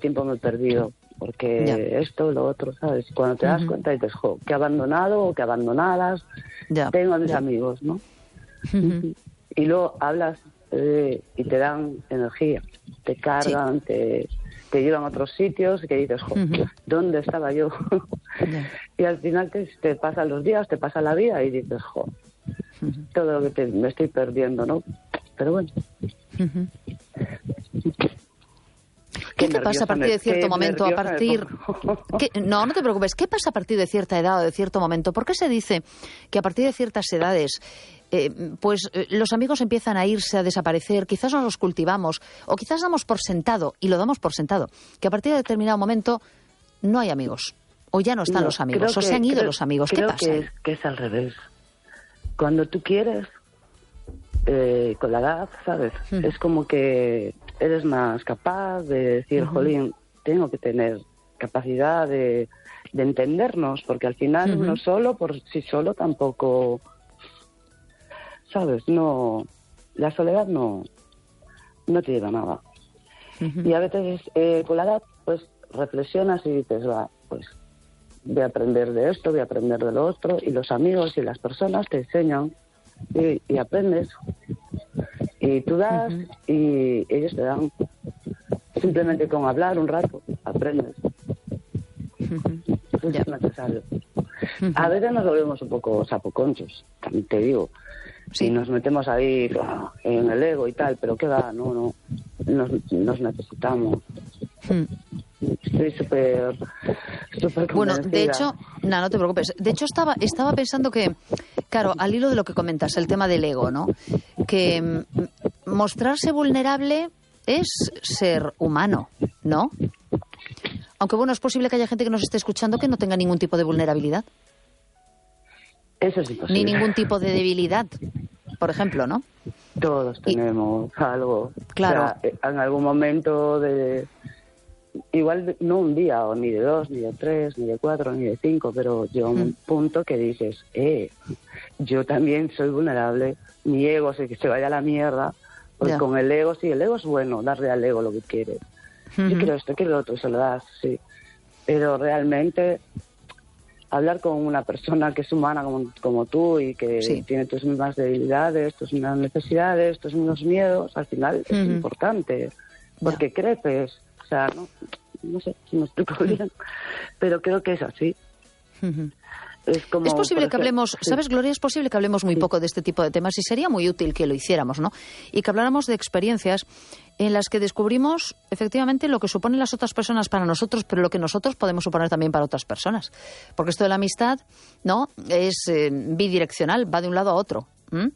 tiempo me he perdido, porque esto, lo otro, ¿sabes? Cuando te das cuenta dices, jo, que abandonado o que abandonadas, tengo a mis amigos, ¿no? Y luego hablas y te dan energía, te cargan, te llevan a otros sitios, que dices, jo, ¿dónde estaba yo? Y al final te pasan los días, te pasa la vida y dices, jo, todo lo que me estoy perdiendo, ¿no? Pero bueno. ¿Qué te pasa a partir de cierto momento? No te preocupes. ¿Qué pasa a partir de cierta edad o de cierto momento? ¿Por qué se dice que a partir de ciertas edades los amigos empiezan a irse, a desaparecer? Quizás no los cultivamos o quizás damos por sentado, y lo damos por sentado, que a partir de determinado momento no hay amigos o ya no están los amigos o se han ido los amigos. ¿Qué pasa? Creo que es al revés. Cuando tú quieres, con la edad, ¿sabes? Es como que eres más capaz de decir, jolín, tengo que tener capacidad de entendernos, porque al final uno solo, por sí solo, tampoco, ¿sabes? No, la soledad no te lleva a nada. Y a veces con la edad, pues reflexionas y dices, va, pues voy a aprender de esto, voy a aprender de lo otro, y los amigos y las personas te enseñan y aprendes. Y tú das y ellos te dan. Simplemente con hablar un rato, aprendes. Eso es necesario. A veces nos volvemos un poco sapoconchos, también te digo. Si nos metemos ahí en el ego y tal, pero qué va, no. Nos necesitamos. Estoy súper bueno, de hecho, no te preocupes. De hecho, estaba pensando que, claro, al hilo de lo que comentas, el tema del ego, ¿no? Que mostrarse vulnerable es ser humano, ¿no? Aunque, bueno, es posible que haya gente que nos esté escuchando que no tenga ningún tipo de vulnerabilidad. Eso es imposible. Ni ningún tipo de debilidad, por ejemplo, ¿no? Todos tenemos algo. Claro. O sea, en algún momento igual no un día, o ni de 2, ni de 3, ni de 4, ni de 5, pero llega un punto que dices, yo también soy vulnerable, mi ego que se vaya a la mierda, porque con el ego, sí, el ego es bueno, darle al ego lo que quieres. Yo quiero esto, quiero lo otro, se lo das, sí. Pero realmente hablar con una persona que es humana como tú y que tiene tus mismas debilidades, tus mismas necesidades, tus mismos miedos, al final es importante, porque creces. O sea, no sé si me explico bien, pero creo que es así. Es posible que hablemos, ¿sabes, Gloria? Es posible que hablemos muy poco de este tipo de temas y sería muy útil que lo hiciéramos, ¿no? Y que habláramos de experiencias en las que descubrimos efectivamente lo que suponen las otras personas para nosotros, pero lo que nosotros podemos suponer también para otras personas. Porque esto de la amistad, ¿no? Es bidireccional, va de un lado a otro.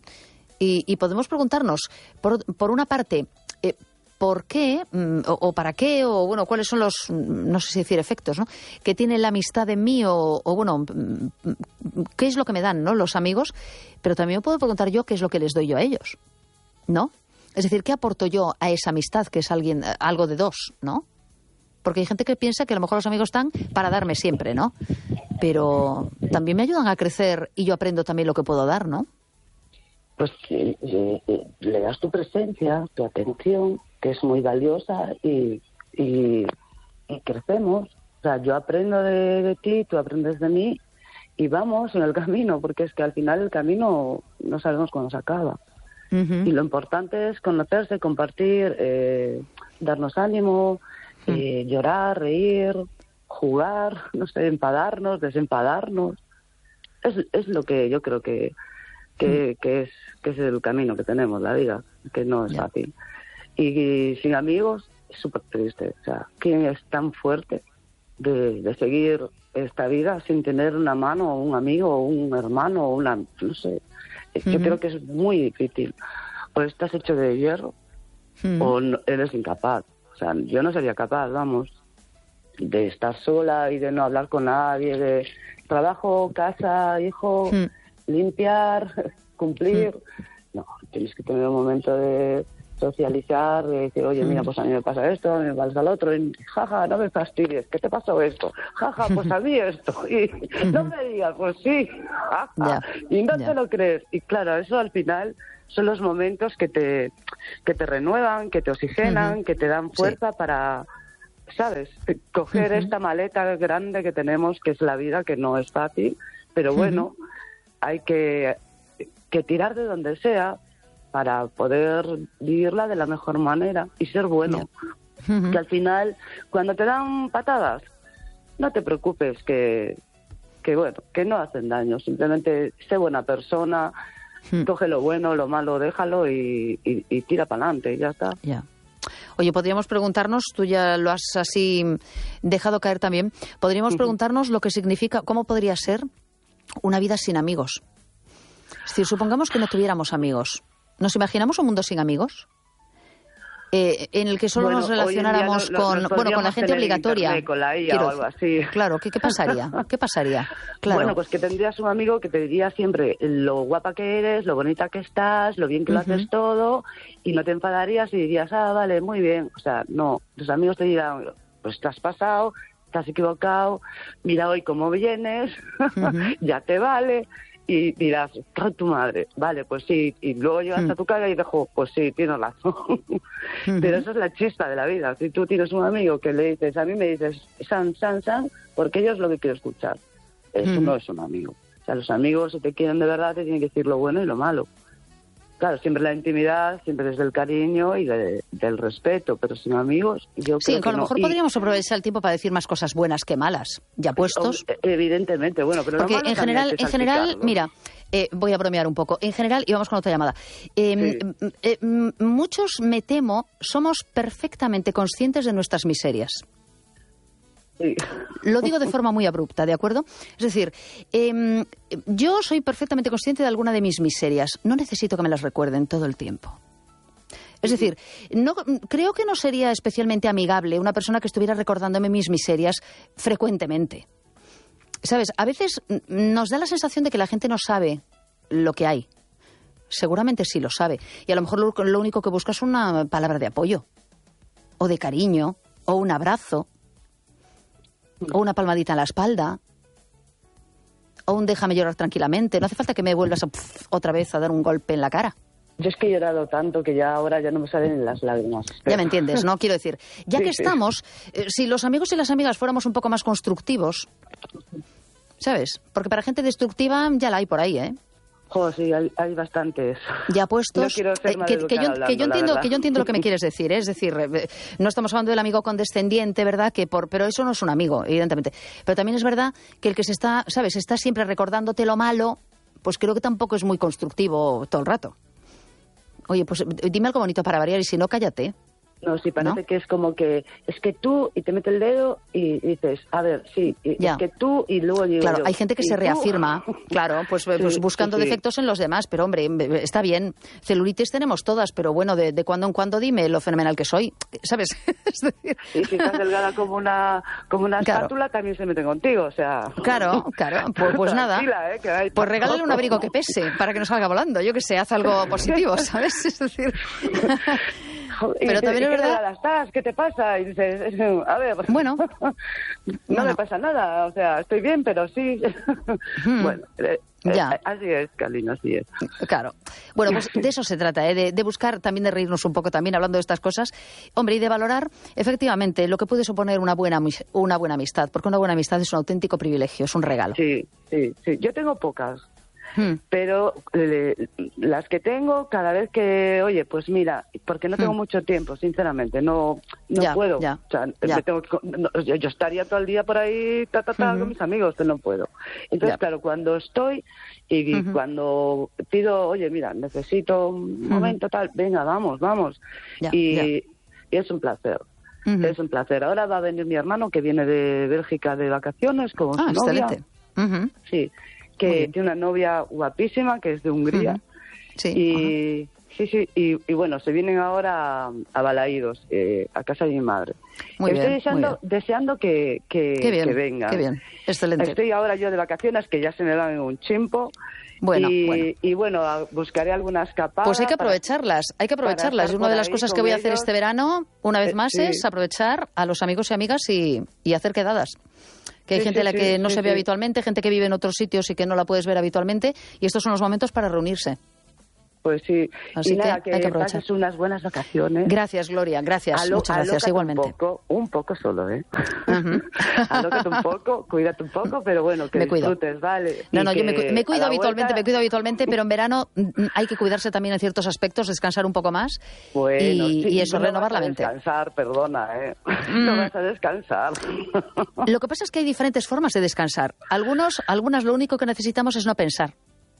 Y podemos preguntarnos, por una parte, ¿por qué o para qué o bueno cuáles son los, no sé si decir efectos, ¿no?, que tiene la amistad en mí o bueno, qué es lo que me dan, ¿no?, los amigos? Pero también me puedo preguntar yo qué es lo que les doy yo a ellos, ¿no? Es decir, ¿qué aporto yo a esa amistad que es algo de dos, ¿no? Porque hay gente que piensa que a lo mejor los amigos están para darme siempre, ¿no? Pero también me ayudan a crecer y yo aprendo también lo que puedo dar, ¿no? Pues le das tu presencia, tu atención, que es muy valiosa y crecemos. O sea, yo aprendo de ti, tú aprendes de mí y vamos en el camino, porque es que al final el camino no sabemos cuándo se acaba. Y lo importante es conocerse, compartir, darnos ánimo, llorar, reír, jugar, no sé, enfadarnos, desenfadarnos. Es lo que yo creo que es el camino que tenemos, la vida, que no es fácil. Y sin amigos es súper triste. O sea, ¿quién es tan fuerte de seguir esta vida sin tener una mano, o un amigo, o un hermano, o una, no sé? Yo creo que es muy difícil. O estás hecho de hierro, o eres incapaz. O sea, yo no sería capaz, vamos, de estar sola y de no hablar con nadie, de trabajo, casa, hijo, limpiar, cumplir. No, tienes que tener un momento de socializar, de decir, oye, mira, pues a mí me pasa esto, a mí me pasa lo otro, y jaja, no me fastidies, ¿qué te pasó esto? Jaja, pues a mí esto, y no me digas, pues sí, jaja, y no te lo crees. Y claro, eso al final son los momentos que te renuevan, que te oxigenan, que te dan fuerza para ¿sabes? Coger esta maleta grande que tenemos, que es la vida, que no es fácil, pero bueno, hay que tirar de donde sea para poder vivirla de la mejor manera y ser bueno. Que al final, cuando te dan patadas, no te preocupes, que no hacen daño. Simplemente sé buena persona, coge lo bueno, lo malo, déjalo y tira para adelante, y ya está. Ya. Oye, podríamos preguntarnos, tú ya lo has así dejado caer también, podríamos preguntarnos lo que significa, cómo podría ser una vida sin amigos. Es decir, supongamos que no tuviéramos amigos. ¿Nos imaginamos un mundo sin amigos? En el que solo nos relacionáramos con la gente obligatoria. Internet, con la IA o algo así. Claro, ¿qué pasaría? ¿Qué pasaría? Claro. Bueno, pues que tendrías un amigo que te diría siempre lo guapa que eres, lo bonita que estás, lo bien que lo haces todo, y no te enfadarías y dirías, vale, muy bien. O sea, no, los amigos te dirán, pues te has pasado, te has equivocado, mira hoy cómo vienes, ya te vale. Y dirás, ¡ay, tu madre! Vale, pues sí. Y luego llegas a tu casa y dices, pues sí, tienes razón. Pero eso es la chispa de la vida. Si tú tienes un amigo que le dices, a mí me dices, san, porque ellos es lo que quiero escuchar. Eso no es un amigo. O sea, los amigos, si te quieren de verdad, te tienen que decir lo bueno y lo malo. Claro, siempre la intimidad, siempre desde el cariño y del respeto, pero sin amigos, yo creo que a lo mejor podríamos aprovechar el tiempo para decir más cosas buenas que malas, ya puestos. Evidentemente, bueno, pero porque en general, mira, voy a bromear un poco. En general, y vamos con otra llamada. Muchos, me temo, somos perfectamente conscientes de nuestras miserias. Sí. Lo digo de forma muy abrupta, ¿de acuerdo? Es decir, yo soy perfectamente consciente de alguna de mis miserias. No necesito que me las recuerden todo el tiempo. Es decir, creo que no sería especialmente amigable una persona que estuviera recordándome mis miserias frecuentemente. ¿Sabes? A veces nos da la sensación de que la gente no sabe lo que hay. Seguramente sí lo sabe. Y a lo mejor lo único que busca es una palabra de apoyo, o de cariño, o un abrazo, o una palmadita en la espalda, o un déjame llorar tranquilamente. No hace falta que me vuelvas otra vez a dar un golpe en la cara. Yo es que he llorado tanto que ya ahora ya no me salen las lágrimas. Pero... Ya me entiendes, ¿no? Quiero decir, ya que estamos, si los amigos y las amigas fuéramos un poco más constructivos, ¿sabes? Porque para gente destructiva ya la hay por ahí, ¿eh? Joder, sí, hay bastantes. Ya puestos, no quiero ser que yo entiendo lo que me quieres decir, ¿eh? Es decir, no estamos hablando del amigo condescendiente, ¿verdad? Pero eso no es un amigo, evidentemente. Pero también es verdad que el que está siempre recordándote lo malo, pues creo que tampoco es muy constructivo todo el rato. Oye, pues dime algo bonito para variar y si no, cállate. No, sí, parece que es como que es que tú, y te mete el dedo y dices, a ver, sí, es que tú, y luego digo claro, yo, hay gente que se reafirma, claro, pues buscando defectos en los demás, pero hombre, está bien, celulitis tenemos todas, pero bueno, de cuando en cuando dime lo fenomenal que soy, ¿sabes? Es decir... Y si estás delgada como una espátula, también se mete contigo, o sea... Claro, pues nada, pues regálale un abrigo que pese, para que no salga volando, yo que sé, haz algo positivo, ¿sabes? Es decir... Pero también es verdad... estás? ¿Qué te pasa? Y dices, a ver, bueno, no me pasa nada, o sea, estoy bien, pero sí. Bueno, ya. Así es, Carolina, así es. Claro. Bueno, pues de eso se trata, de buscar también, de reírnos un poco también hablando de estas cosas, hombre, y de valorar efectivamente lo que puede suponer una buena amistad, porque una buena amistad es un auténtico privilegio, es un regalo. Sí. Yo tengo pocas. Pero las que tengo, cada vez que, oye, pues mira, porque no tengo mucho tiempo, sinceramente, no puedo. Ya, o sea, yo estaría todo el día por ahí, con mis amigos, pero no puedo. Entonces, claro, cuando estoy y cuando pido, oye, mira, necesito un momento tal, venga, vamos. Y es un placer. Es un placer. Ahora va a venir mi hermano, que viene de Bélgica de vacaciones con su novia. Excelente. Sí. Que tiene una novia guapísima, que es de Hungría. Sí. Y bueno, se vienen ahora a Balaídos, a casa de mi madre. Estoy deseando que vengan. Qué bien, excelente. Estoy ahora yo de vacaciones, que ya se me van en un chimpo. Bueno. Y bueno, buscaré alguna escapada. Pues hay que aprovecharlas. Y una de las cosas que voy a hacer este verano, una vez más, es aprovechar a los amigos y amigas y hacer quedadas. Que hay gente a la que no se ve habitualmente, gente que vive en otros sitios y que no la puedes ver habitualmente, y estos son los momentos para reunirse. Pues sí. Así y nada, que hay que aprovechar. pases unas buenas vacaciones. Gracias, Gloria, gracias. Muchas gracias, igualmente. Un poco solo, ¿eh? Alócate un poco, cuídate un poco, pero bueno, que disfrutes, ¿vale? No, yo me cuido habitualmente, pero en verano hay que cuidarse también en ciertos aspectos, descansar un poco más y eso, renovar la mente. Descansar, perdona, ¿eh? No vas a descansar. Lo que pasa es que hay diferentes formas de descansar. Algunas lo único que necesitamos es no pensar.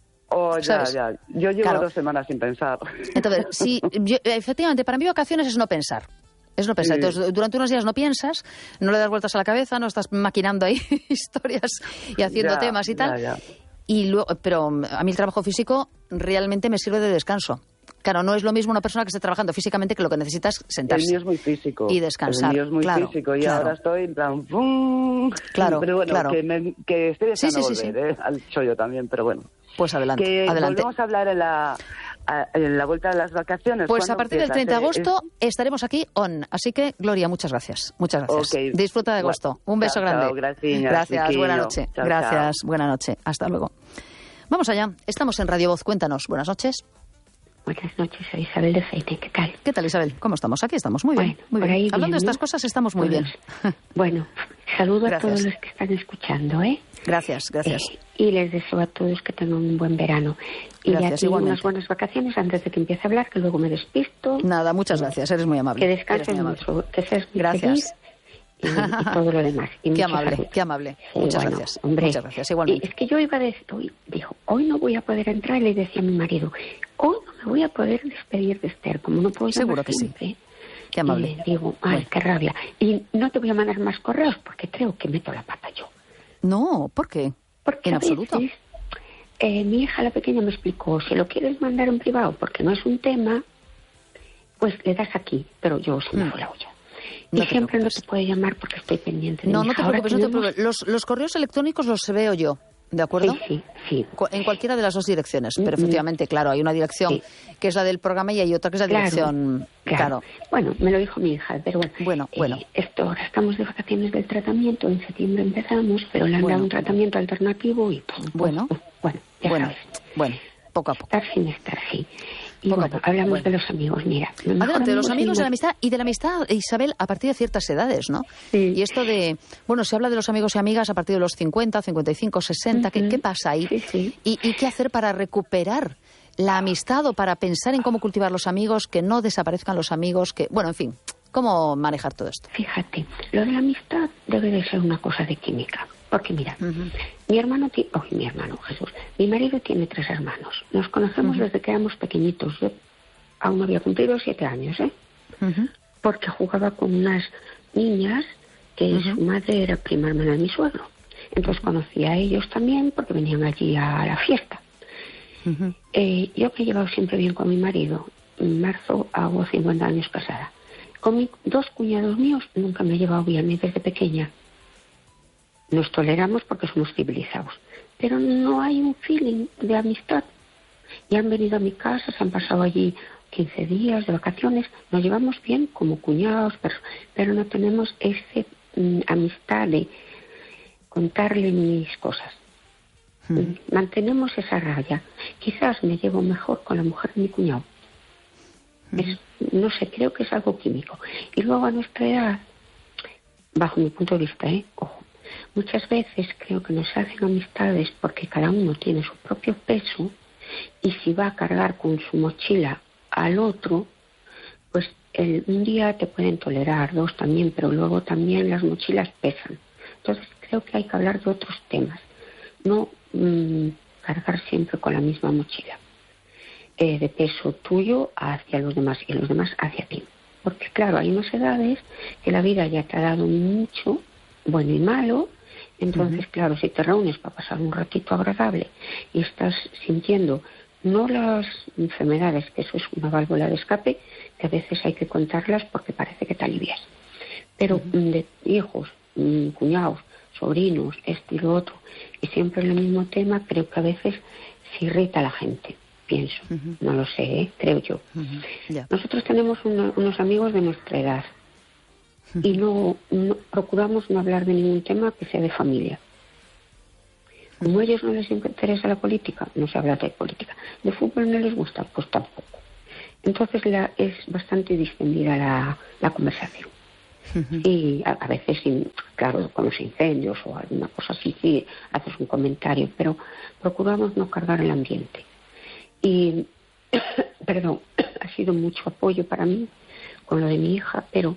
Ya. Yo llevo 2 semanas sin pensar. Entonces, efectivamente, para mí vacaciones es no pensar. Sí. Entonces, durante unos días no piensas, no le das vueltas a la cabeza, no estás maquinando ahí historias y haciendo temas y tal. Ya. Y luego, pero a mí el trabajo físico realmente me sirve de descanso. Claro, no es lo mismo una persona que esté trabajando físicamente que lo que necesita es sentarse. El mío es muy físico. Y descansar. El mío es muy físico y ahora estoy en plan... Claro, pero bueno, claro. Que estoy deseando volver, al chollo también, pero bueno. Pues adelante. Volvemos a hablar en la vuelta de las vacaciones. Pues a partir del 30 de agosto estaremos aquí así que, Gloria, muchas gracias. Muchas gracias. Okay. Disfruta de agosto. Un beso grande. Gracias, buena noche. Chao, gracias, buena noche. Hasta luego. Vamos allá. Estamos en Radio Voz. Cuéntanos. Buenas noches. Buenas noches, soy Isabel de Feite. ¿Qué tal? ¿Qué tal, Isabel? ¿Cómo estamos? Aquí estamos muy bien. Muy bien. Ahí hablando de estas cosas estamos muy bien. Bueno, saludo a todos los que están escuchando, ¿eh? Gracias. Y les deseo a todos que tengan un buen verano. Y gracias, ya unas buenas vacaciones antes de que empiece a hablar, que luego me despisto. Nada, muchas gracias, eres muy amable. Que descanses mucho, que seas muy feliz. Y todo lo demás. Y qué amable. Sí, muchas gracias. Hombre, muchas gracias, igualmente. Es que yo iba a decir, hoy no voy a poder entrar, y le decía a mi marido, hoy no me voy a poder despedir de Esther, como no puedo seguro que siempre. Sí. Qué amable. Y le digo, qué rabia. Y no te voy a mandar más correos porque creo que meto la pata yo. No, ¿por qué? Porque en absoluto. Veces, mi hija, la pequeña, me explicó, si lo quieres mandar en privado porque no es un tema, pues le das aquí, pero yo se me fue la olla. Y siempre no te puedo llamar porque estoy pendiente de mi hija. No te preocupes. Los correos electrónicos los veo yo, ¿de acuerdo? Sí. En cualquiera de las dos direcciones, pero efectivamente, claro, hay una dirección que es la del programa y hay otra que es la dirección... Claro. Bueno, me lo dijo mi hija, pero bueno. Ahora estamos de vacaciones del tratamiento, en septiembre empezamos, pero le han dado un tratamiento alternativo y... Bueno, poco a poco. Estar sin estar, sí. Y hablamos de los amigos, mira. Adelante, de los amigos, de la amistad y de la amistad, Isabel, a partir de ciertas edades, ¿no? Sí. Y esto de, se habla de los amigos y amigas a partir de los 50, 55, 60, ¿qué pasa ahí? Sí. ¿Y qué hacer para recuperar la amistad o para pensar en cómo cultivar los amigos, que no desaparezcan los amigos, en fin, cómo manejar todo esto? Fíjate, lo de la amistad debe de ser una cosa de química. Porque mira, mi marido tiene 3 hermanos. Nos conocemos desde que éramos pequeñitos. Yo aún no había cumplido 7 años, porque jugaba con unas niñas que su madre era prima hermana de mi suegro. Entonces conocía a ellos también porque venían allí a la fiesta. Yo me he llevado siempre bien con mi marido. En marzo hago 50 años casada. Con 2 cuñados míos nunca me he llevado bien, ni desde pequeña. Nos toleramos porque somos civilizados, pero no hay un feeling de amistad. Y han venido a mi casa, se han pasado allí 15 días de vacaciones, nos llevamos bien como cuñados, pero no tenemos esa amistad de contarle mis cosas. Mantenemos esa raya. Quizás me llevo mejor con la mujer de mi cuñado. No sé, creo que es algo químico. Y luego a nuestra edad, bajo mi punto de vista, ojo, muchas veces creo que nos hacen amistades porque cada uno tiene su propio peso y si va a cargar con su mochila al otro, pues un día te pueden tolerar, 2 también, pero luego también las mochilas pesan. Entonces creo que hay que hablar de otros temas, no cargar siempre con la misma mochila de peso tuyo hacia los demás y los demás hacia ti. Porque claro, hay unas edades que la vida ya te ha dado mucho, bueno y malo. Entonces, claro, si te reúnes para pasar un ratito agradable y estás sintiendo no las enfermedades, que eso es una válvula de escape, que a veces hay que contarlas porque parece que te alivias. Pero de hijos, cuñados, sobrinos, esto y lo otro, y siempre el mismo tema, creo que a veces se irrita a la gente, pienso. No lo sé, creo yo. Nosotros tenemos unos amigos de nuestra edad. Y no procuramos no hablar de ningún tema que sea de familia. Como a ellos no les interesa la política, no se habla de política. De fútbol no les gusta, pues tampoco. Entonces es bastante distendida la conversación. Y a veces, claro, con los incendios o alguna cosa así, sí haces un comentario, pero procuramos no cargar el ambiente. Y, perdón, ha sido mucho apoyo para mí con lo de mi hija, pero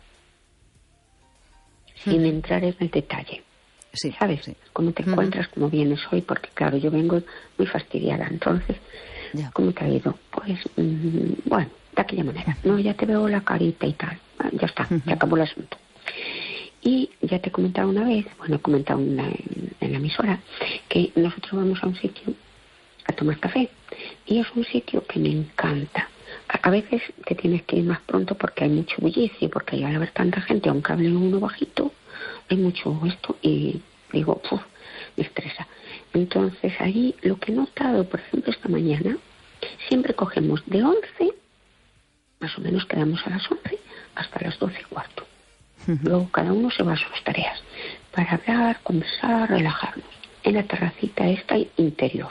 sin entrar en el detalle. Sí, ¿sabes? Sí. ¿Cómo te encuentras? ¿Cómo vienes hoy? Porque, claro, yo vengo muy fastidiada. Entonces, ¿cómo te ha ido? Pues, bueno, de aquella manera. No, ya te veo la carita y tal. Bueno, ya está, se acabó el asunto. Y ya te he comentado una vez, bueno, he comentado en la emisora, que nosotros vamos a un sitio a tomar café. Y es un sitio que me encanta. A veces te tienes que ir más pronto porque hay mucho bullicio, porque al haber tanta gente, aunque hable uno bajito, hay mucho esto y digo, me estresa. Entonces ahí lo que he notado, por ejemplo, esta mañana, siempre cogemos de 11, más o menos quedamos a las 11, hasta las 12:15. Luego cada uno se va a sus tareas para hablar, conversar, relajarnos en la terracita esta interior.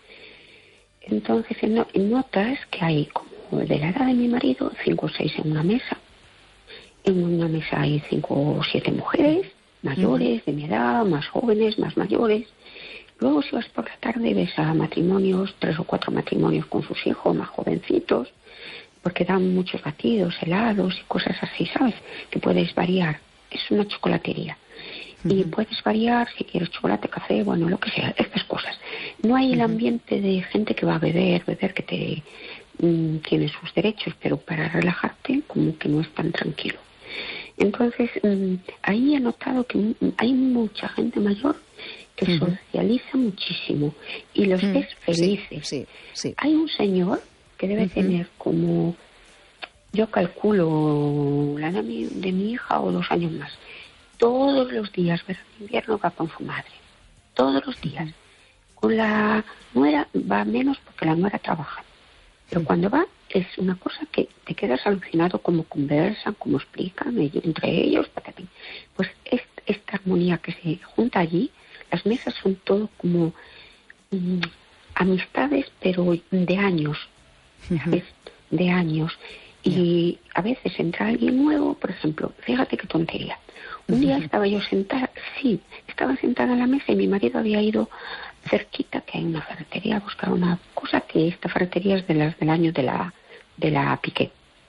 Entonces notas que hay como de la edad de mi marido 5 o 6 en una mesa. En una mesa hay 5 o 7 mujeres mayores, de mi edad, más jóvenes, más mayores. Luego si vas por la tarde ves a matrimonios, 3 o 4 matrimonios con sus hijos más jovencitos, porque dan muchos batidos, helados y cosas así, ¿sabes? Que puedes variar. Es una chocolatería. Y puedes variar si quieres chocolate, café, bueno, lo que sea, estas cosas. No hay el ambiente de gente que va a beber que te tiene sus derechos, pero para relajarte como que no es tan tranquilo. Entonces, ahí he notado que hay mucha gente mayor que socializa muchísimo y los ves felices. Sí. Hay un señor que debe tener como, yo calculo, la edad de mi hija o 2 años más. Todos los días, verano e invierno, va con su madre. Todos los días. Con la nuera va menos porque la nuera trabaja. Pero cuando va, es una cosa que te quedas alucinado cómo conversan, cómo explican entre ellos, patatín. Pues esta armonía que se junta allí, las mesas son todo como amistades, pero de años, ¿sabes? De años. Y a veces entra alguien nuevo, por ejemplo, fíjate qué tontería. Un día estaba yo sentada en la mesa y mi marido había ido cerquita, que hay una ferretería, a buscar una cosa, que esta ferretería es de las del año de la Piqué.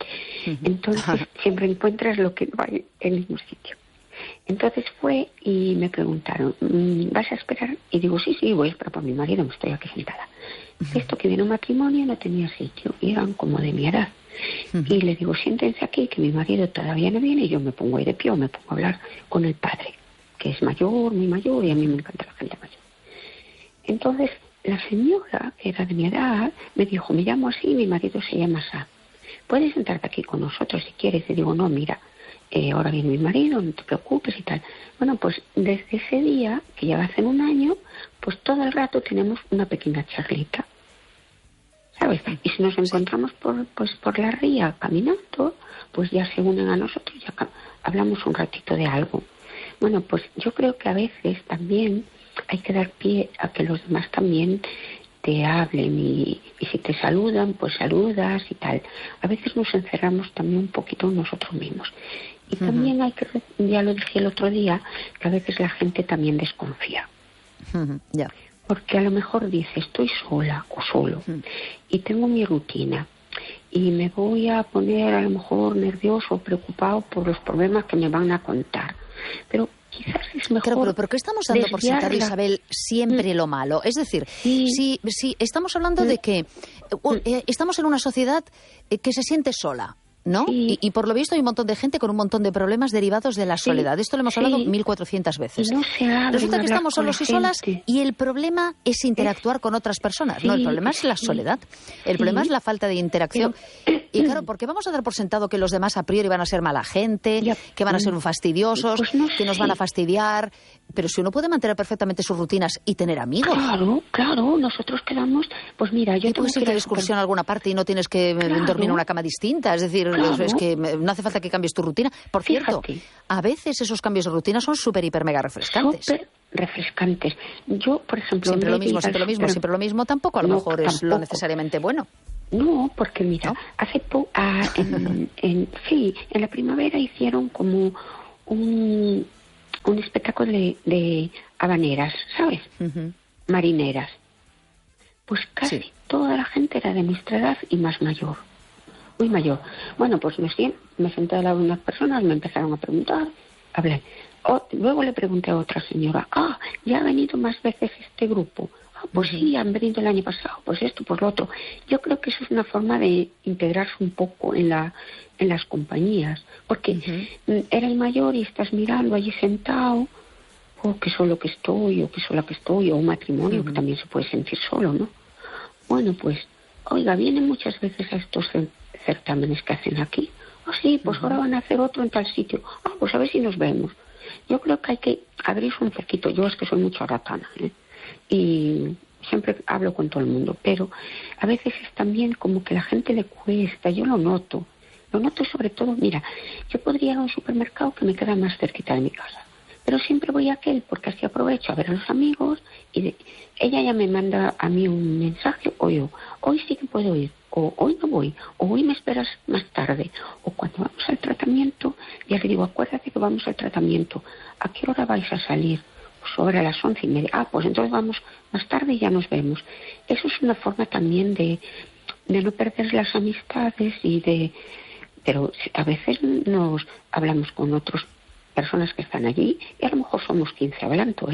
Entonces siempre encuentras lo que no hay en el mismo sitio. Entonces fue y me preguntaron, ¿vas a esperar? Y digo, sí, voy a esperar por mi marido, me estoy aquí sentada. Esto que viene un matrimonio no tenía sitio, y eran como de mi edad. Y le digo, siéntense aquí, que mi marido todavía no viene, y yo me pongo ahí de pie, me pongo a hablar con el padre, que es mayor, muy mayor, y a mí me encanta la gente mayor. Entonces, la señora, que era de mi edad, me dijo, me llamo así, mi marido se llama Sa. ¿Puedes sentarte aquí con nosotros si quieres? Y digo, no, mira, ahora viene mi marido, no te preocupes y tal. Bueno, pues desde ese día, que ya va a ser 1 año, pues todo el rato tenemos una pequeña charlita, ¿sabes? Y si nos encontramos por la ría caminando, pues ya se unen a nosotros y ya hablamos un ratito de algo. Bueno, pues yo creo que a veces también hay que dar pie a que los demás también te hablen y si te saludan, pues saludas y tal. A veces nos encerramos también un poquito nosotros mismos. Y también hay que, ya lo dije el otro día, que a veces la gente también desconfía. Ya. Porque a lo mejor dice, estoy sola o solo y tengo mi rutina y me voy a poner a lo mejor nervioso o preocupado por los problemas que me van a contar. Pero quizás es mejor. Claro, pero ¿por qué estamos dando por sentado, Isabel, siempre lo malo? Es decir, si estamos hablando de que estamos en una sociedad que se siente sola, ¿no? Sí. Y por lo visto hay un montón de gente con un montón de problemas derivados de la soledad. Esto lo hemos hablado 1400 veces. No se habla. Resulta que estamos solos y solas y el problema es interactuar con otras personas. No, el problema es la soledad. El problema es la falta de interacción. Y claro, porque vamos a dar por sentado que los demás a priori van a ser mala gente, que van a ser fastidiosos, que nos van a fastidiar. Pero si uno puede mantener perfectamente sus rutinas y tener amigos. Claro, nosotros quedamos, pues mira, yo puedes ir de excursión a alguna parte y no tienes que dormir en una cama distinta, es decir, Claro. Es que no hace falta que cambies tu rutina. Por cierto, a veces esos cambios de rutina son súper, hiper, mega refrescantes. Súper refrescantes. Yo, por ejemplo... Siempre lo mismo, tampoco a lo mejor es lo necesariamente bueno. No, porque mira, hace poco, en la primavera hicieron como un espectáculo de habaneras, ¿sabes? Marineras. Pues casi toda la gente era de nuestra edad y más mayor. Muy mayor. Bueno, pues me senté al lado de unas personas, me empezaron a preguntar, hablé. Luego le pregunté a otra señora, ¿ya ha venido más veces este grupo? Pues sí, han venido el año pasado, pues esto, pues lo otro. Yo creo que eso es una forma de integrarse un poco en las compañías, porque eres mayor y estás mirando allí sentado, que solo que estoy, o que sola que estoy, o un matrimonio que también se puede sentir solo, ¿no? Bueno, pues, oiga, vienen muchas veces a estos certámenes que hacen aquí. Sí, pues ahora van a hacer otro en tal sitio. Pues a ver si nos vemos. Yo creo que hay que abrirse un poquito. Yo es que soy mucho aratana, y siempre hablo con todo el mundo, pero a veces es también como que a la gente le cuesta. Yo lo noto sobre todo, mira, yo podría ir a un supermercado que me queda más cerquita de mi casa, pero siempre voy a aquel porque así aprovecho a ver a los amigos y ella ya me manda a mí un mensaje, o yo, hoy sí que puedo ir, o hoy no voy, o hoy me esperas más tarde, o cuando vamos al tratamiento, ya le digo, acuérdate que vamos al tratamiento, ¿a qué hora vais a salir? Pues sobre las 11:30, pues entonces vamos más tarde y ya nos vemos. Eso es una forma también de no perder las amistades pero a veces nos hablamos con otras personas que están allí y a lo mejor somos 15 hablando,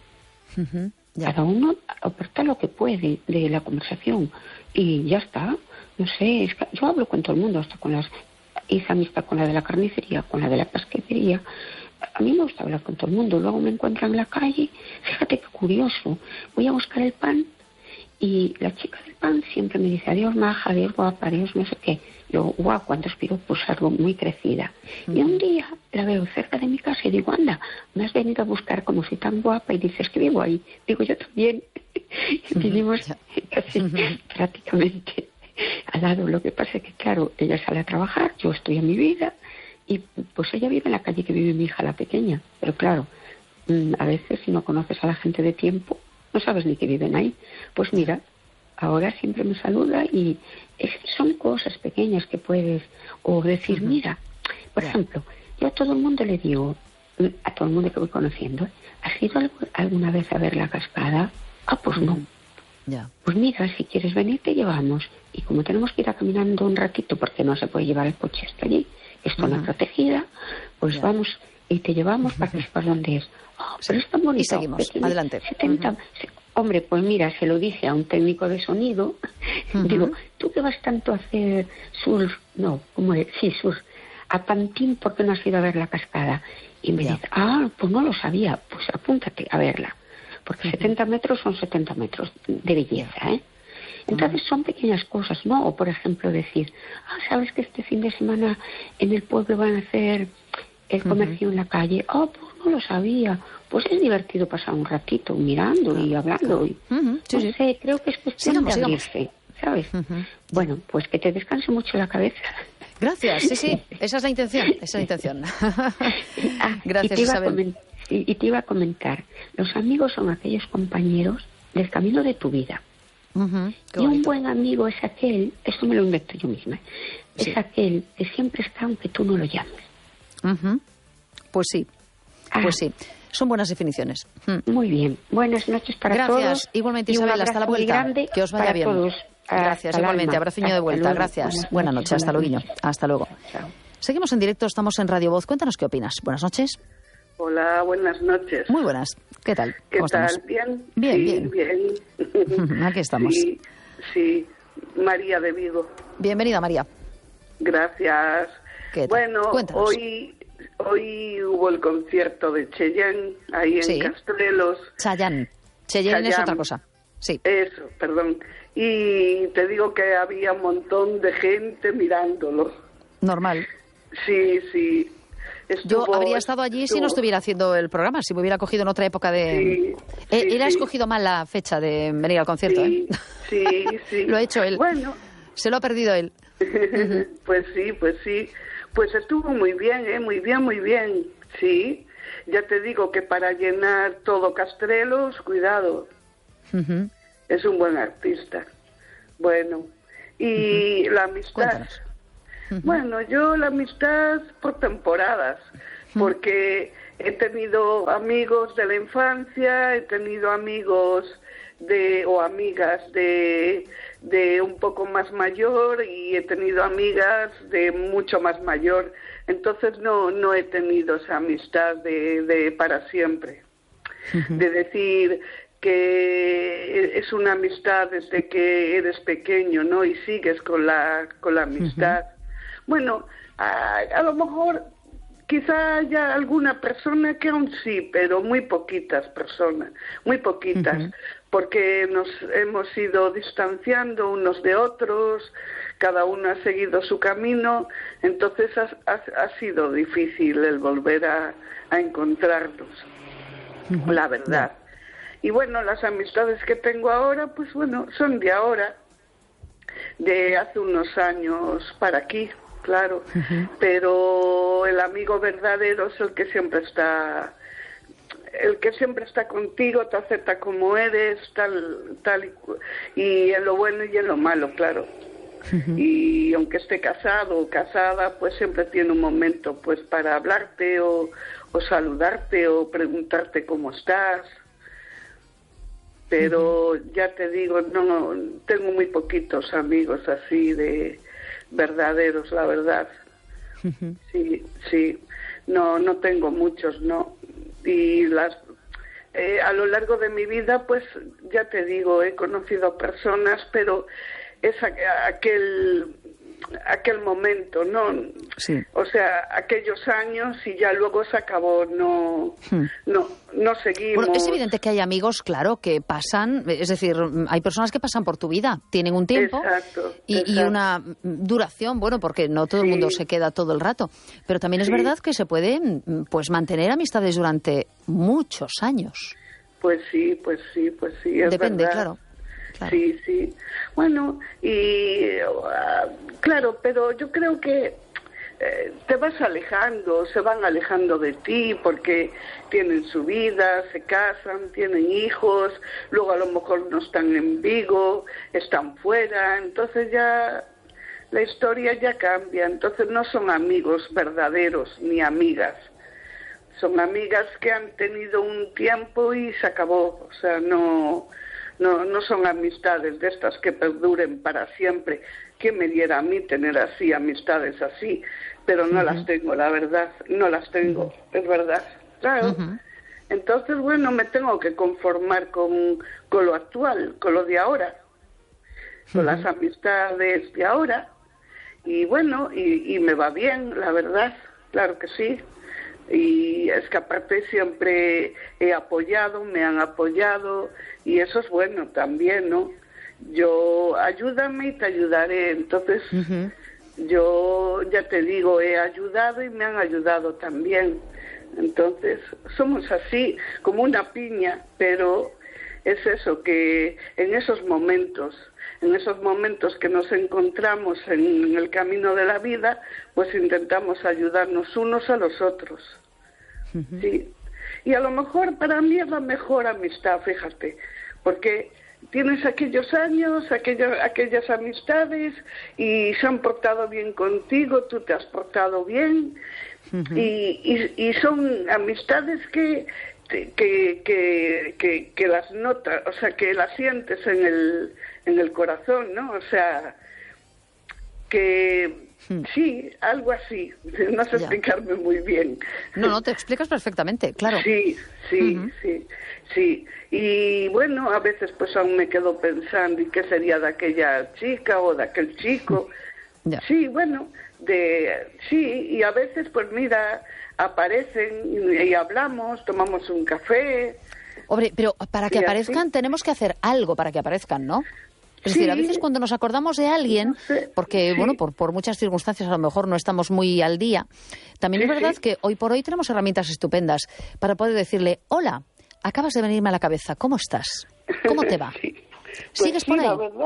Cada uno aporta lo que puede de la conversación y ya está. No sé, es que yo hablo con todo el mundo, hasta hice amistad con la de la carnicería, con la de la pesquería. A mí me gusta hablar con todo el mundo. Luego me encuentran en la calle, fíjate qué curioso, voy a buscar el pan y la chica del pan siempre me dice, adiós maja, adiós guapa, adiós no sé qué. Yo, guau, cuántos piropos, algo muy crecida. Y un día la veo cerca de mi casa y digo, anda, me has venido a buscar como soy tan guapa, y dices que vivo ahí. Digo, yo también. Vivimos casi prácticamente al lado. Lo que pasa es que, claro, ella sale a trabajar, yo estoy en mi vida, y pues ella vive en la calle que vive mi hija, la pequeña. Pero claro, a veces si no conoces a la gente de tiempo, no sabes ni que viven ahí. Pues mira, ahora siempre me saluda y son cosas pequeñas que puedes, o decir, mira, por ejemplo, yo a todo el mundo le digo, a todo el mundo que voy conociendo, ¿has ido alguna vez a ver la cascada? Pues no. Pues mira, si quieres venir te llevamos. Y como tenemos que ir caminando un ratito porque no se puede llevar el coche hasta allí, es zona protegida, pues vamos y te llevamos para que sepas dónde es. Pero es tan bonito. Y seguimos, adelante. 70, hombre, pues mira, se lo dije a un técnico de sonido, digo, tú que vas tanto a hacer surf, surf, a Pantín, ¿por qué no has ido a ver la cascada? Y me dice, pues no lo sabía, pues apúntate a verla, porque 70 metros son 70 metros de belleza, Entonces son pequeñas cosas, ¿no? O por ejemplo decir, ¿sabes que este fin de semana en el pueblo van a hacer el comercio en la calle? Pues no lo sabía. Pues es divertido pasar un ratito mirando y hablando. Y, no sé, creo que es cuestión de abrirse, ¿sabes? Bueno, pues que te descanse mucho la cabeza. Gracias, sí, esa es la intención, Gracias, Isabel. Y te iba a comentar, los amigos son aquellos compañeros del camino de tu vida. Y un buen amigo es aquel, esto me lo invento yo misma, es aquel que siempre está aunque tú no lo llames. Pues sí, son buenas definiciones. Muy bien, buenas noches para todos. Gracias, igualmente Isabel, hasta la vuelta, que os vaya bien. Todos. Gracias, igualmente, abraciño de vuelta, gracias. Buenas noches, hasta luego. Hasta luego. Chao. Seguimos en directo, estamos en Radio Voz, cuéntanos qué opinas. Buenas noches. Hola, buenas noches. Muy buenas, ¿qué tal? ¿Cómo estamos? ¿Bien? Bien. Aquí estamos. Sí, María de Vigo. Bienvenida, María. Gracias. ¿Qué tal? Bueno, cuéntanos. hoy hubo el concierto de Cheyenne, ahí en Castrelos. Cheyenne es otra cosa. Sí. Eso, perdón. Y te digo que había un montón de gente mirándolo. Normal. Sí. Yo habría estado allí si no estuviera haciendo el programa, si me hubiera cogido en otra época de... Él ha escogido mal la fecha de venir al concierto, Sí. Lo ha hecho él. Bueno, Se lo ha perdido él. Pues sí. Pues estuvo muy bien, muy bien. Sí, ya te digo que para llenar todo Castrelos, cuidado. Es un buen artista. Bueno, y la amistad. Bueno, yo la amistad por temporadas, porque he tenido amigos de la infancia, he tenido amigos o amigas de un poco más mayor y he tenido amigas de mucho más mayor. Entonces no he tenido esa amistad de para siempre. De decir que es una amistad desde que eres pequeño, ¿no? Y sigues con la amistad. Bueno, a lo mejor quizá haya alguna persona que aún sí, pero muy poquitas personas, muy poquitas, porque nos hemos ido distanciando unos de otros, cada uno ha seguido su camino, entonces ha sido difícil el volver a encontrarnos, la verdad. Y bueno, las amistades que tengo ahora, pues bueno, son de ahora, de hace unos años para aquí. Claro, pero el amigo verdadero es el que siempre está contigo, te acepta como eres, tal y en lo bueno y en lo malo, claro. Y aunque esté casado o casada, pues siempre tiene un momento pues para hablarte o saludarte o preguntarte cómo estás. Pero ya te digo, no tengo muy poquitos amigos así de verdaderos, la verdad. Sí, no tengo muchos, no. Y a lo largo de mi vida, pues ya te digo, he conocido personas, pero es aquel momento, ¿no? Sí. O sea, aquellos años y ya luego se acabó, no seguimos. Bueno, es evidente que hay amigos, claro, que pasan, es decir, hay personas que pasan por tu vida, tienen un tiempo y una duración, bueno, porque no todo el mundo se queda todo el rato, pero también es verdad que se pueden pues mantener amistades durante muchos años. Pues sí, es depende, verdad. Claro. Sí. Bueno, y claro, pero yo creo que te vas alejando, se van alejando de ti porque tienen su vida, se casan, tienen hijos, luego a lo mejor no están en Vigo, están fuera, entonces ya la historia ya cambia, entonces no son amigos verdaderos ni amigas. Son amigas que han tenido un tiempo y se acabó, o sea, no son amistades de estas que perduren para siempre. ¿Quién me diera a mí tener así, amistades así? Pero no las tengo, la verdad, no las tengo, es verdad, claro. Entonces, bueno, me tengo que conformar con lo actual, con lo de ahora, con las amistades de ahora, y bueno, y me va bien, la verdad, claro que sí. Y es que aparte siempre he apoyado, me han apoyado y eso es bueno también, ¿no? Yo ayúdame y te ayudaré, entonces yo ya te digo, he ayudado y me han ayudado también, entonces somos así como una piña, pero es eso, que en esos momentos que nos encontramos en el camino de la vida, pues intentamos ayudarnos unos a los otros. Sí. Y a lo mejor para mí es la mejor amistad, fíjate, porque tienes aquellos años, aquellas amistades y se han portado bien contigo, tú te has portado bien y son amistades que las notas, o sea, que las sientes en el corazón, ¿no? O sea, que sí, algo así. No sé explicarme muy bien. No, te explicas perfectamente, claro. Sí. Y bueno, a veces pues aún me quedo pensando, ¿y qué sería de aquella chica o de aquel chico? Sí, bueno, y a veces pues mira, aparecen y hablamos, tomamos un café. Hombre, pero para que aparezcan tenemos que hacer algo para que aparezcan, ¿no? Es decir, a veces cuando nos acordamos de alguien, porque, bueno, por muchas circunstancias a lo mejor no estamos muy al día, también es verdad que hoy por hoy tenemos herramientas estupendas para poder decirle, hola, acabas de venirme a la cabeza, ¿cómo estás? ¿Cómo te va? Pues ¿Sigues por ahí? La verdad,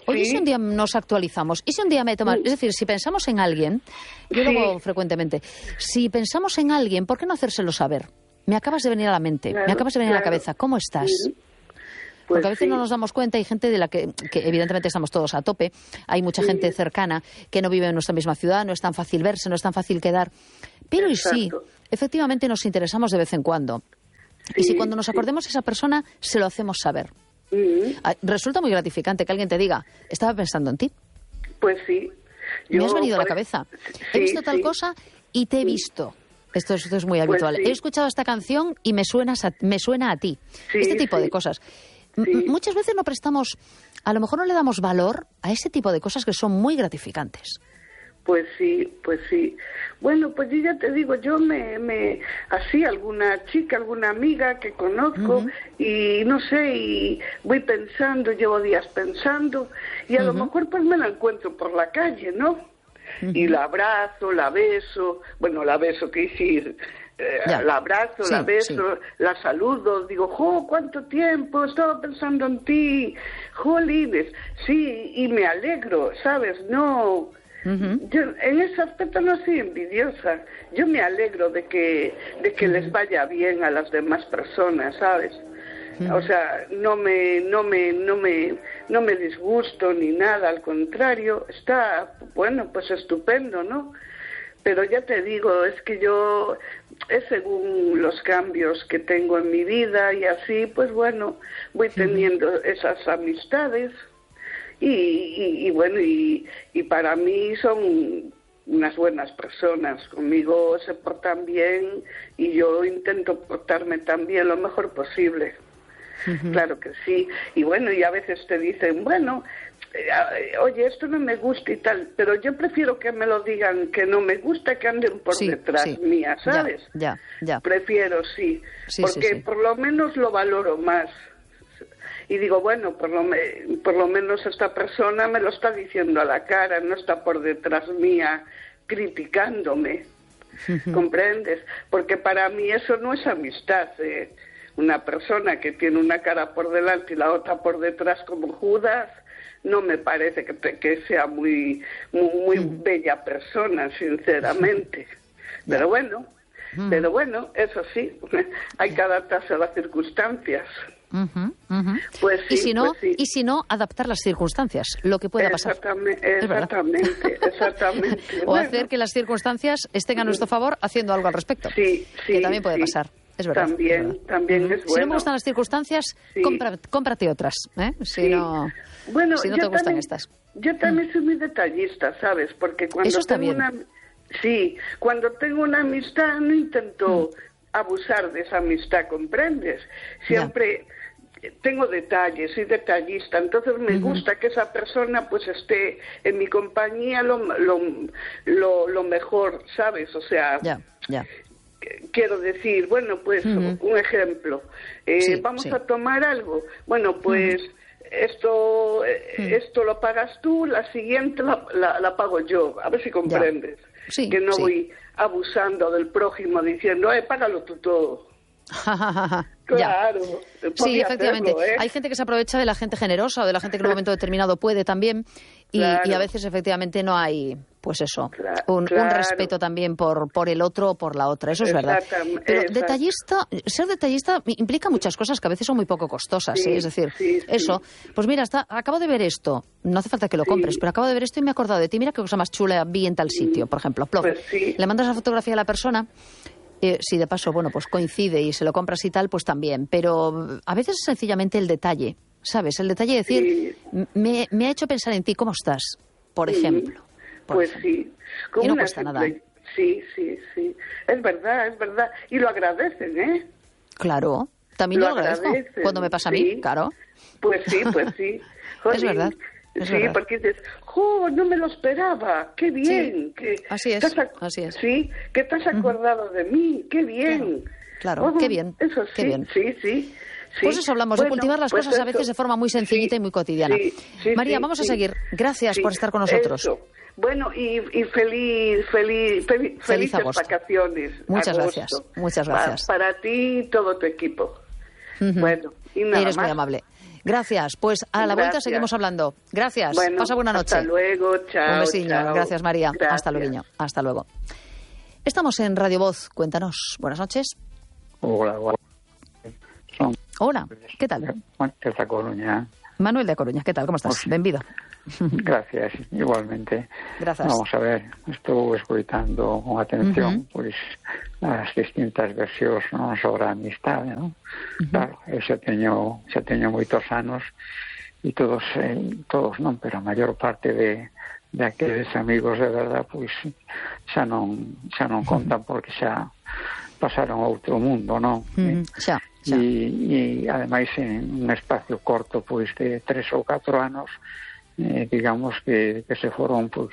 Oye, si un día nos actualizamos, y si un día me toman... Es decir, si pensamos en alguien, yo lo hago frecuentemente, si pensamos en alguien, ¿por qué no hacérselo saber? Me acabas de venir a la mente, me acabas de venir a la cabeza, ¿cómo estás? Porque a veces no nos damos cuenta, hay gente de la que evidentemente estamos todos a tope, hay mucha gente cercana que no vive en nuestra misma ciudad, no es tan fácil verse, no es tan fácil quedar, pero y sí, efectivamente nos interesamos de vez en cuando. Y si cuando nos acordemos de esa persona, se lo hacemos saber. Resulta muy gratificante que alguien te diga, estaba pensando en ti. Pues sí. Me has venido a la cabeza. He visto tal cosa y te he visto. Esto es muy habitual. He escuchado esta canción y me suena a ti. Este tipo de cosas. Muchas veces no prestamos, a lo mejor no le damos valor a ese tipo de cosas que son muy gratificantes. Pues sí. Bueno, pues yo ya te digo, yo así alguna chica, alguna amiga que conozco y no sé, y voy pensando, llevo días pensando y a lo mejor pues me la encuentro por la calle, ¿no? Y la abrazo, la beso, ¿qué decir? La abrazo, la beso, la saludo, digo, ¿cuánto tiempo? Estaba pensando en ti, jolines, sí, y me alegro, ¿sabes? No, yo en ese aspecto no soy envidiosa, yo me alegro de que les vaya bien a las demás personas, ¿sabes? O sea, no me disgusto ni nada, al contrario, está, bueno, pues estupendo, ¿no? Pero ya te digo, es que yo, es según los cambios que tengo en mi vida y así, pues bueno, voy teniendo esas amistades y bueno, y para mí son unas buenas personas, conmigo se portan bien y yo intento portarme también lo mejor posible. Claro que sí, y bueno, y a veces te dicen, bueno, oye, esto no me gusta y tal, pero yo prefiero que me lo digan que no me gusta, que anden por detrás mía, ¿sabes? Ya. Prefiero, porque por lo menos lo valoro más. Y digo, bueno, por lo menos esta persona me lo está diciendo a la cara, no está por detrás mía criticándome, ¿comprendes? Porque para mí eso no es amistad, Una persona que tiene una cara por delante y la otra por detrás como Judas, no me parece que sea muy bella persona, sinceramente. Pero bueno, eso sí, hay que adaptarse a las circunstancias. Pues sí, y si no, adaptar las circunstancias, lo que pueda pasar. Exactamente. O hacer que las circunstancias estén a nuestro favor haciendo algo al respecto. Que también puede pasar. Es verdad. También es bueno. Si no me gustan las circunstancias, cómprate otras, Si no te gustan estas. Yo también soy muy detallista, ¿sabes? Porque cuando eso está bien. Cuando tengo una amistad no intento abusar de esa amistad, ¿comprendes? Siempre tengo detalles, soy detallista, entonces me gusta que esa persona pues esté en mi compañía lo mejor, ¿sabes? O sea, quiero decir, bueno, pues un ejemplo, vamos a tomar algo, bueno, pues esto lo pagas tú, la siguiente la pago yo, a ver si comprendes, que no voy abusando del prójimo diciendo, págalo tú todo. Claro. Sí, efectivamente. Hay gente que se aprovecha de la gente generosa o de la gente que en un momento determinado puede también y a veces efectivamente no hay, pues eso, un respeto también por el otro o por la otra. Eso es verdad. Pero ser detallista implica muchas cosas que a veces son muy poco costosas. Es decir, pues mira, acabo de ver esto. No hace falta que lo compres, pero acabo de ver esto y me he acordado de ti. Mira qué cosa más chula vi en tal sitio, por ejemplo. Le mandas la fotografía a la persona. Si de paso, bueno, pues coincide y se lo compras y tal, pues también. Pero a veces sencillamente el detalle, ¿sabes? El detalle de decir, me ha hecho pensar en ti, ¿cómo estás? Por ejemplo. Sí. Y no cuesta nada. Sí. Es verdad. Y lo agradecen, ¿eh? Claro. También lo agradezco cuando me pasa a mí, claro. Pues sí. Es verdad. Porque dices, no me lo esperaba, qué bien. Así es. Sí, que te has acordado de mí, qué bien. Claro, qué bien. Eso sí, qué bien. Sí. Pues eso hablamos, de cultivar las cosas a veces de forma muy sencillita y muy cotidiana. María, vamos a seguir. Gracias por estar con nosotros. Eso. Bueno, y felices vacaciones. Muchas gracias. Para ti y todo tu equipo. Bueno, y nada Eres más. muy amable. Gracias. Pues a la vuelta seguimos hablando. Gracias. Bueno, pasa buena noche. Hasta luego. Chao. Un besiño. Chao. Gracias, María. Gracias. Hasta luego. Hasta luego. Estamos en Radio Voz. Cuéntanos. Buenas noches. Hola. Hola. ¿Qué tal? Desde a Coruña. Manuel de A Coruña. ¿Qué tal? ¿Cómo estás? Benvido. Gracias, igualmente. Grazas. Vamos a ver, estou escoitando con atención pois as distintas versións non sobre a amistade, non? Claro, eu xa teño moitos anos e todos non, pero a maior parte de aqueles amigos de verdad pois xa non contan porque xa pasaron a outro mundo, non? Xa. E ademais en un espacio corto pois de 3 ou 4 anos digamos que se foron pois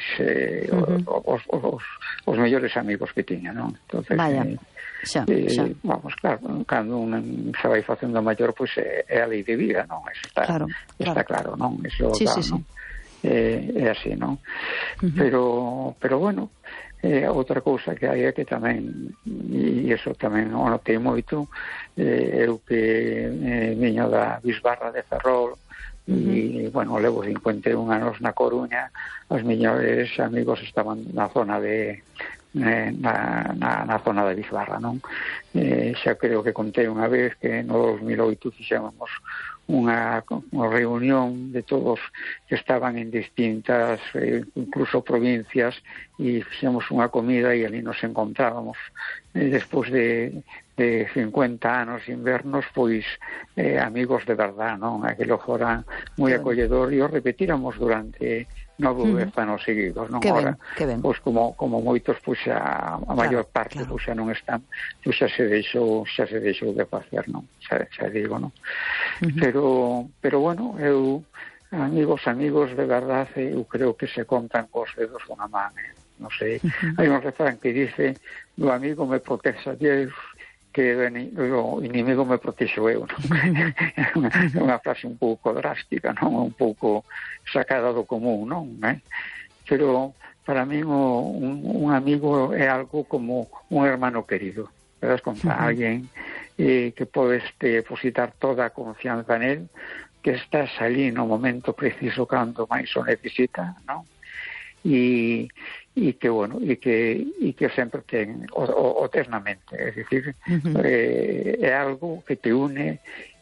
os mellores amigos que tiña, non? Entonces, xa. Vamos, claro, cando un se vai facendo maior pois é a lei de vida, non? Eso está claro, non? Eso sí. non? É así, non? Pero bueno, outra cousa que hai é que tamén, e iso tamén o notei moito, eu que viño da Bisbarra de Ferrol, e, bueno, levo 51 anos na Coruña, os mellores amigos estaban na zona de na zona de Bisbarra, non? Xa creo que contei unha vez que no 2008 fixemos unha reunión de todos que estaban en distintas incluso provincias e fixemos unha comida e ali nos encontrábamos despois de 50 anos sin vernos, pois amigos de verdad, non? Aquilo fora moi acolledor e o repetíramos durante 9 ou 10 anos seguidos, non? Ahora, pois como moitos, pois a maior parte pois xa non están, pois xa se deixou de facer, non? Xa digo, non? Pero bueno, eu amigos de verdade, eu creo que se contan cos dedos unha man, non sei. Hai un refrán que dice: "O amigo me protege a Deus, que o inimigo me protexo eu", non? É unha frase un pouco drástica, non? Un pouco sacada do común, non? Pero para mí un amigo é algo como un hermano querido. Te das conta, alguén que podes depositar toda a confianza nel, que estás ali no momento preciso cando máis o necesita, non? E que, bueno, e que sempre ten o tes na mente, é dicir, é algo que te une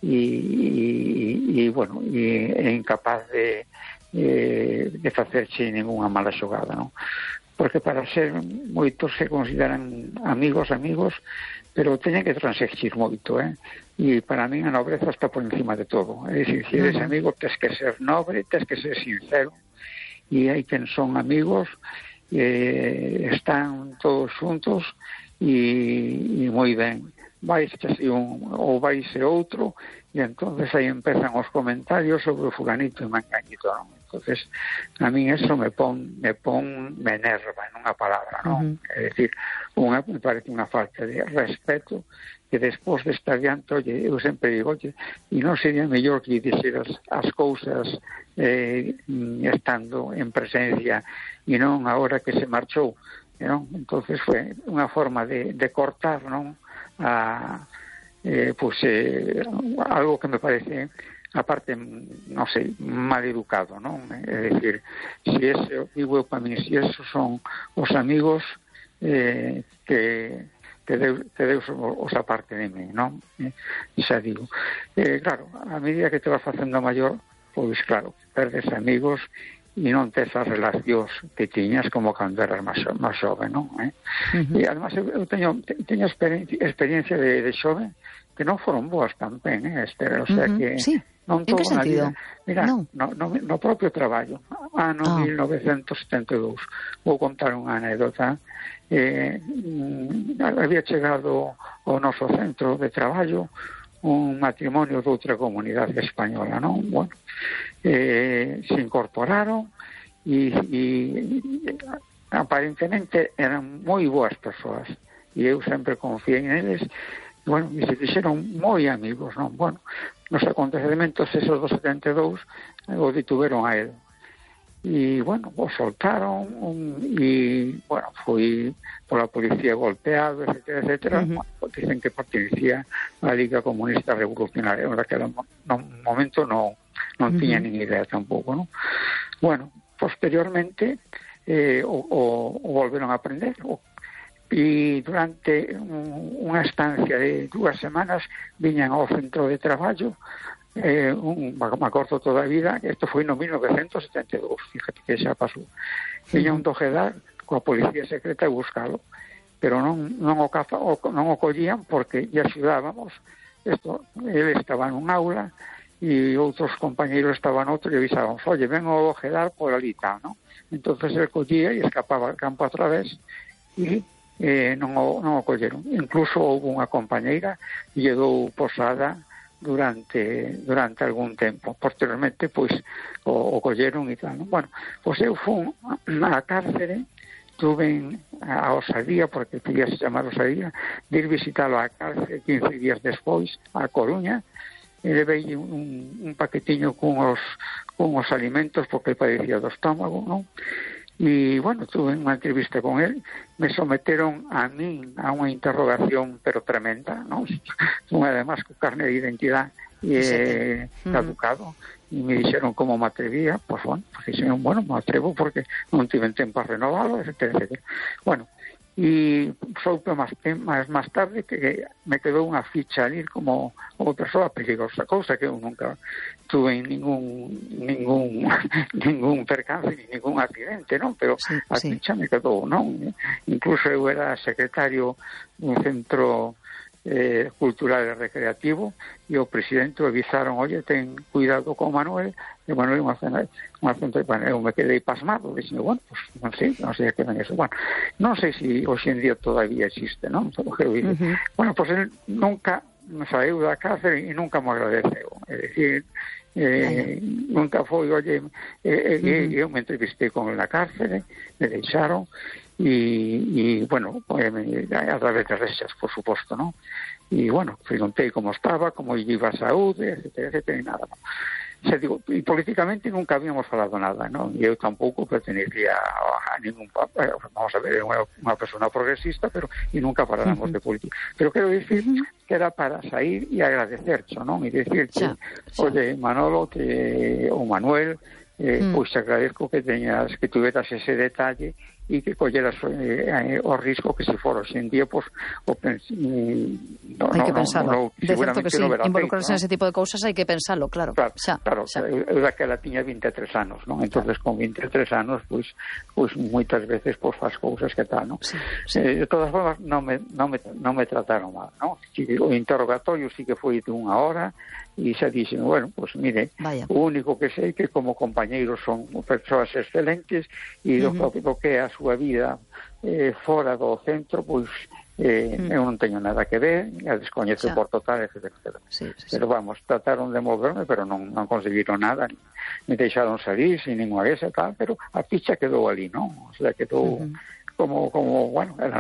e bueno, e é incapaz de facerche ninguna mala xogada, non? Porque para ser moitos se consideran amigos, pero teñen que transexir moito, e para mí a nobreza está por encima de todo. É dicir, se eres amigo, tens que ser nobre, tens que ser sincero, e hai quen son amigos, están todos xuntos e moi ben. Vaise un ou vaise outro, e entonces aí empezan os comentarios sobre o fulanito e manganito, non? Entonces, a min eso me enerva en unha palabra, non? É dicir, me parece unha falta de respeto que despois de estar diante, oye, eu sempre digo, oye, e non sería mellor que dixeras as cousas estando en presencia e non agora que se marchou, non? Entonces foi unha forma de cortar, non? Algo que me parece, aparte, non sei, mal educado, non? É dicir, se ese, digo eu para mí, se esos son os amigos que Deus os aparte de mí, non? Xa digo, claro, a medida que te vas facendo maior, pois claro, perdes amigos e non tes as relacións que tiñas como cando eras máis xove, non? E además eu teño experiencia de xove que non foron boas tamén, o sea que non todo na vida. Mira, no propio traballo, ano 1972, vou contar unha anécdota. Había chegado ao noso centro de traballo un matrimonio de outra comunidade española, non? Bueno, se incorporaron e aparentemente eran moi boas persoas e eu sempre confiei neles, bueno, e se fixeron moi amigos, non? Bueno, nos acontecementos esos do 72 o detiveron a él e, bueno, o soltaron e, bueno, foi pola policía golpeado, etcétera. Bueno, dicen que pertenecía á Liga Comunista Revolucionaria, no momento non non tiña nin idea tampouco, non? Bueno, posteriormente o volveron a aprender, e durante unha estancia de 2 semanas viñan ao centro de traballo, me acordo toda a vida, isto foi no 1972, fíjate que xa pasou, viña un do GEDAR coa policía secreta a buscalo, pero non o collían porque lle axudábamos. Ele estaba nun aula e outros compañeiros estaban outro e avisábamos, oye, ven o GEDAR por ali, non? Entonces ele collía e escapaba al campo a través e non o colleron. Incluso houve unha compañeira que lle dou posada durante algún tempo. Posteriormente, pois, o colleron e tal. Bueno, pois eu fui á cárcere, tuve a osadía, porque podía se chamar osadía, de ir visitalo á cárcere 15 días despois, a Coruña, e levei un paquetiño con os alimentos, porque padecía do estómago, non? E, bueno, tuve unha entrevista con él, me someteron a min a unha interrogación, pero tremenda, non? Además, con carne de identidade e caducado, e me dixeron como me atrevía, pues bueno, dixeron, bueno, me atrevo porque non tiven tempo a renovalo, etcétera, etcétera. Bueno, e soupe máis tarde que me quedou unha ficha ali como persoa peligrosa, cousa que eu nunca tuve ningún percance ni ningún accidente, non? Pero a ficha me quedou, non? Incluso eu era secretario dun centro cultural e recreativo e o presidente avisaron, oye, ten cuidado con Manuel, e Manuel eu me quedei pasmado, dixen, bueno, pues non sei a que ven eso. Bueno, non sei se hoxe en día todavía existe, non? Bueno, pues él nunca saiu da cárcere e nunca me agradeceu, é dicir, nunca foi, oye, eu me entrevistei con él na cárcere, me deixaron, y bueno, a través de rexas, por suposto, ¿no? Y bueno, preguntei como estaba, como iba a saúde, etcétera, etcétera, y nada, ¿no? Se digo, y políticamente nunca habíamos falado nada, ¿no? Y eu tampouco pertenecía a ningún... Vamos a ver, unha persona progresista, pero y nunca faláramos de política. Pero quero dicir que era para sair e agradecercho, ¿no? Y decirte, oye, Manolo, ou Manuel, pois agradezco que tuveras ese detalle e que colleras o risco que se fora hoxe en día, pois hai que pensalo, de certo que sí, involucrarse en ese tipo de cousas hai que pensalo, claro. Claro, eu daquela tiña 23 anos, non? Entonces con 23 anos, pois moitas veces pois faz cousas que tal, non? De todas formas, non me trataron mal, non? O interrogatorio sí que foi de 1 hora, e xa dixen, bueno, pois mire, o único que sei que como compañeiros son persoas excelentes e do que é a súa vida fora do centro, pois eu non teño nada que ver, a descoñezo por total, etcétera, etcétera. Pero vamos, trataron de moverme, pero non conseguiron nada, me deixaron salir sin ninguna vez e tal, pero a ficha quedou ali, non? O sea, quedou como bueno, era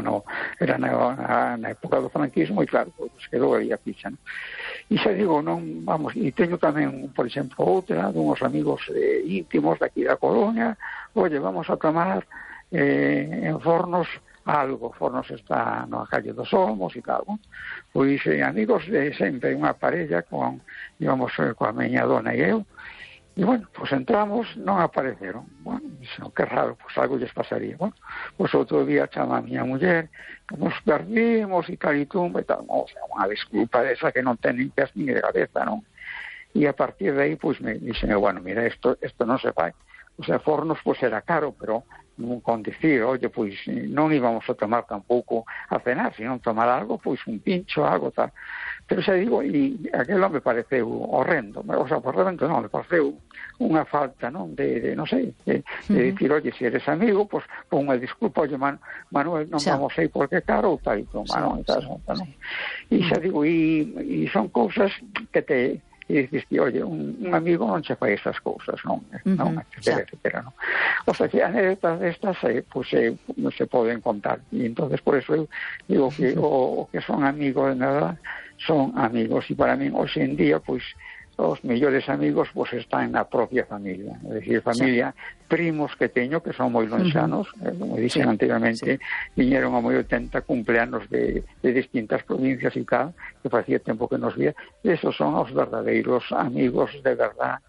na época do franquismo e claro, pues quedou ali a ficha, non? E xa digo, non, vamos, e teño tamén, por exemplo, outra dunhos amigos íntimos daqui da Coruña, oye, vamos a tomar en Fornos algo, Fornos está na calle dos Olmos e tal, pois amigos de sempre, unha parella íbamos coa miña dona e eu, e bueno, pois entramos, non apareceron, bueno, dixen, que raro, pois algo lles pasaría, bueno, pois outro día chama a miña muller, nos perdimos e tal e tumba e tal, o sea, unha desculpa desa que non ten nin pés nin de cabeza, non? E a partir de aí, pois me dixen, bueno, mira, isto non se fai, o sea, Fornos pois era caro, pero con dicir, oye, pois non íbamos a tomar tampouco a cenar, sino tomar algo, pois un pincho, algo tal. Pero xa digo, e aquilo me pareceu horrendo, o sea, por horrendo non, me pareceu unha falta, non, de non sei, de dicir, oye, se eres amigo, pois pon unha disculpa, oye, Manuel, non vamos a ir porque caro, tal e tal, non? E xa digo, e son cousas que te... E diciste, oye, un amigo non che fai esas cousas, non? Etcétera, non? O sea, que anécdotas destas, pues, se poden contar. E entonces, por eso eu digo que o que son amigos de nada son amigos. E para min, hoxe en día, pues, os mellores amigos pues están na propia familia, é dicir, familia, primos que teño que son moi lonxanos, como dixen anteriormente, viñeron a moi 80 cumpleanos de distintas provincias e tal, que facía tempo que nos vía, esos son os verdadeiros amigos de verdad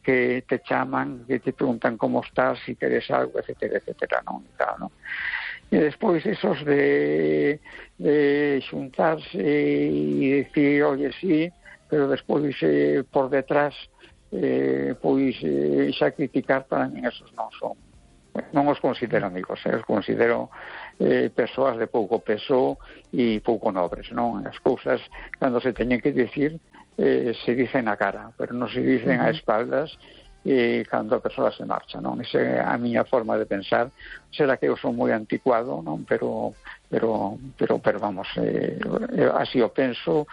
que te chaman, que te preguntan como estás, si queres algo, etcétera, etcétera, non? E tal, non? E despois esos de xuntarse e dicir, oye, sí, pero despois por detrás pois xa criticar, para mí esos non os considero amigos, os considero persoas de pouco peso e pouco nobres, non? As cousas, cando se teñen que dicir, se dicen na cara, pero non se dicen a espaldas cando a persoa se marcha, non? Esa é a miña forma de pensar. Será que eu son moi anticuado, non? Pero vamos, así o penso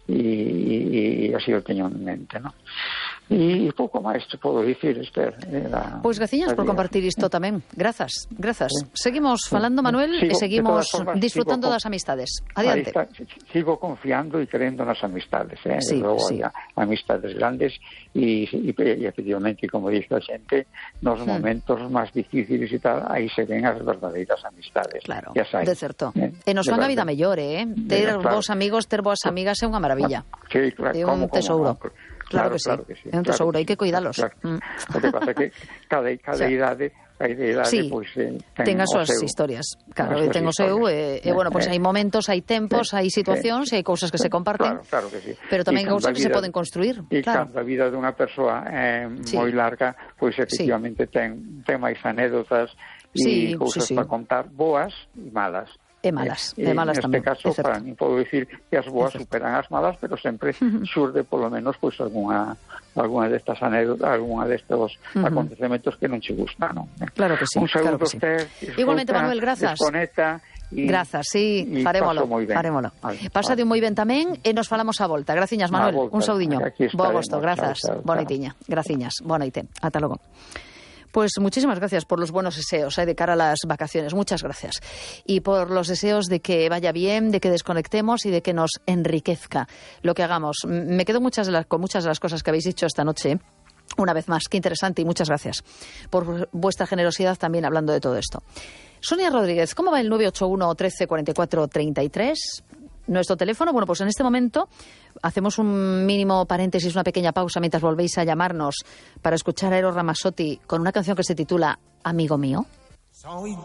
e así o teño en mente, non? E pouco máis te podo dicir, Esther. Pois graciñas por compartir isto tamén. Grazas. Seguimos falando, Manuel, e seguimos disfrutando das amistades. Adiante. Sigo confiando e crendo nas amistades, Sí, logo sí. Amistades grandes e efectivamente, como dice a xente, nos momentos máis difíciles e tal, aí se ven as verdadeiras amistades. Claro, de certo. E nos fan a vida mellor, ter bons amigos, ter boas amigas é unha maravilla. Sí, claro. É un tesouro. Claro que sí. Sí. É un tesouro, hai que cuidalos. Claro. O que pasa é que cada idade sí, pois, ten as súas historias. Claro, ten o seu, bueno, pois hai momentos, hai tempos, hai situacións, hai cousas que se comparten, claro que sí. Pero tamén cousas que se poden construir. E claro. cando a vida dunha persoa é moi larga, pois efectivamente ten máis anécdotas e cousas para contar, boas e malas. E malas tamén. Neste caso, para mí, podo dicir que as boas superan as malas, pero sempre xurde, polo menos, pois alguna destas anécdotas, alguna destes acontecementos que non che gustan, non? Claro que sí. Un saúdo, claro que sí. Igualmente, Manuel, grazas. Desconecta. Grazas, sí, farémolo. Pásate moi ben tamén e nos falamos a volta. Graciñas, Manuel. Un saudiño. Bo agosto, grazas. Boa noitiña. Graciñas. Boa noite. Ata logo. Pues muchísimas gracias por los buenos deseos de cara a las vacaciones. Muchas gracias. Y por los deseos de que vaya bien, de que desconectemos y de que nos enriquezca lo que hagamos. Me quedo con muchas de las cosas que habéis dicho esta noche. Una vez más, qué interesante y muchas gracias por vuestra generosidad también hablando de todo esto. Sonia Rodríguez, ¿cómo va el 981 13 44 33? Nuestro teléfono, bueno, pues en este momento hacemos un mínimo paréntesis, una pequeña pausa mientras volvéis a llamarnos para escuchar a Eros Ramazzotti con una canción que se titula Amigo mío.